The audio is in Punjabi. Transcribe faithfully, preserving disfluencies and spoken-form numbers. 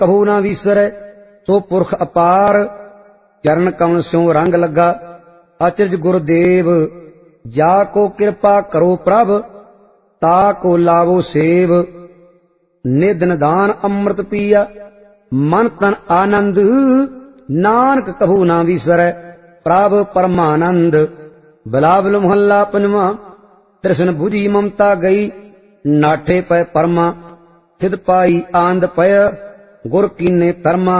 ਕਹੂ ਨਾ ਵੀਸਰੈ। ਸੋ ਪੁਰਖ ਅਪਾਰ ਚਰਨ ਕਮਲ ਸਿਉ ਰੰਗ ਲੱਗਾ। ਅਚਰਜ ਗੁਰਦੇਵ ਜਾ ਕੋ ਕਿਰਪਾ ਕਰੋ ਪ੍ਰਭ, ਤਾ ਕੋ ਲਾਵੋ ਸੇਵ। ਨਿਧ ਨਿਦਾਨ ਅੰਮ੍ਰਿਤ ਪੀਆ, ਮਨ ਤਨ ਆਨੰਦ। ਨਾਨਕ ਕਹੂ ਨਾ ਵੀਸਰੈ ਪ੍ਰਭ ਪਰਮਾਨੰਦ। ਬਿਲਾਵਲ ਮੁਹੱਲਾ ਪੰਜਵਾਂ। ਤ੍ਰਿਸ਼ਨ ਬੁਝੀ ਮਮਤਾ ਗਈ, ਨਾਠੇ ਪਏ ਪਰਮਾ। ਥਿਦ ਪਾਈ ਆਨੰਦ ਪय, ਗੁਰ ਕੀਨੇ ਧਰਮਾ।